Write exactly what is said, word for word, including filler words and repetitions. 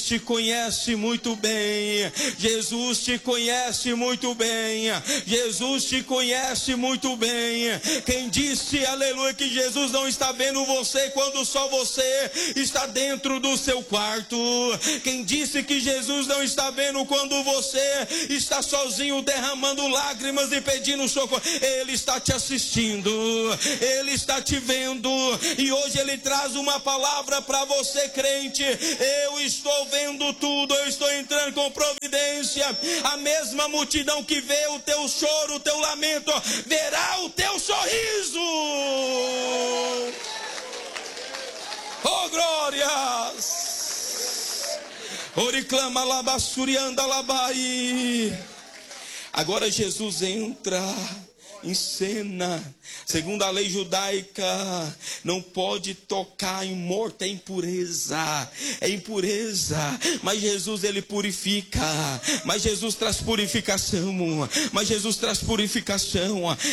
te conhece muito bem. Jesus te conhece muito bem. Jesus te conhece muito bem. Quem disse, aleluia, que Jesus não está vendo você quando só você está dentro do seu quarto? Quem disse que Jesus não está vendo quando você está sozinho derramando lágrimas e pedindo socorro? Ele está te assistindo, Ele está te vendo, e hoje Ele traz uma palavra para você, crente. Eu estou vendo tudo, eu estou entrando com providência. A mesma multidão que vê o teu choro, o teu lamento, verá o teu sorriso. Oh, glórias! Oriclama labassurianda labai. Agora Jesus entra em cena. Segundo a lei judaica, não pode tocar em morto, é impureza, é impureza. Mas Jesus, ele purifica, mas Jesus traz purificação, mas Jesus traz purificação.